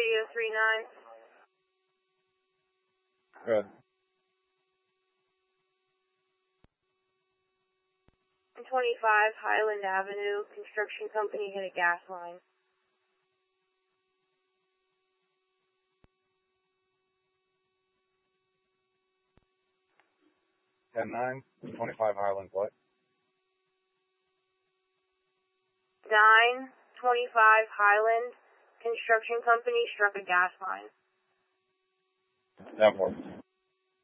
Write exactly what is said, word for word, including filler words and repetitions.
Radio three nine. Good. twenty-five Highland Avenue, construction company hit a gas line. ten nine, twenty-five Highland, what? nine twenty-five Highland, construction company struck a gas line. ten four.